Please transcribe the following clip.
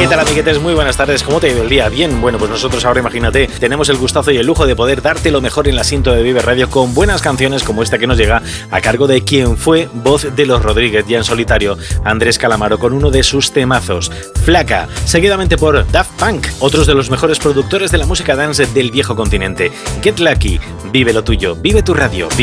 ¿Qué tal, amiguetes? Muy buenas tardes. ¿Cómo te ha ido el día? Bien, bueno, pues nosotros ahora, imagínate, tenemos el gustazo y el lujo de poder darte lo mejor en la cinta de Vive Radio con buenas canciones como esta que nos llega a cargo de quien fue voz de Los Rodríguez ya en solitario, Andrés Calamaro, con uno de sus temazos, Flaca, seguidamente por Daft Punk, otros de los mejores productores de la música dance del viejo continente. Get Lucky, vive lo tuyo, vive tu radio, vive